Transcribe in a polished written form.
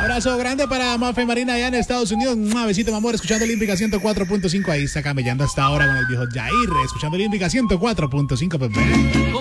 Abrazo grande para Mafe Marina allá en Estados Unidos. Un besito, mi amor, escuchando Olímpica 104.5. Ahí está camellando hasta ahora con el viejo Jair, escuchando Olímpica 104.5, bebé.